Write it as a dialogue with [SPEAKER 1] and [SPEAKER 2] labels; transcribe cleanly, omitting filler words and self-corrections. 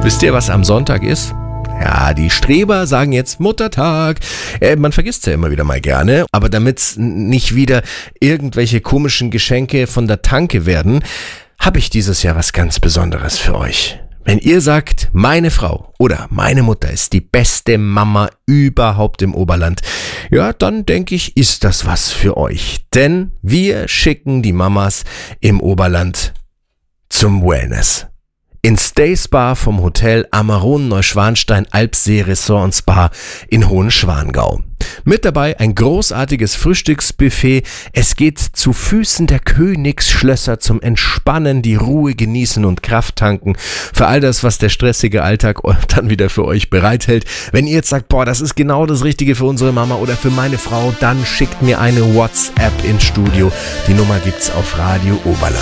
[SPEAKER 1] Wisst ihr, was am Sonntag ist? Ja, die Streber sagen jetzt Muttertag. Man vergisst es ja immer wieder mal gerne, aber damit nicht wieder irgendwelche komischen Geschenke von der Tanke werden, habe ich dieses Jahr was ganz Besonderes für euch. Wenn ihr sagt, meine Frau oder meine Mutter ist die beste Mama überhaupt im Oberland, ja, dann denke ich, ist das was für euch. Denn wir schicken die Mamas im Oberland zum Wellness. In Stay Spa vom Hotel Amarone Neuschwanstein Alpsee Resort und Spa in Hohenschwangau. Mit dabei ein großartiges Frühstücksbuffet. Es geht zu Füßen der Königsschlösser zum Entspannen, die Ruhe genießen und Kraft tanken. Für all das, was der stressige Alltag dann wieder für euch bereithält. Wenn ihr jetzt sagt, boah, das ist genau das Richtige für unsere Mama oder für meine Frau, dann schickt mir eine WhatsApp ins Studio. Die Nummer gibt's auf Radio Oberland.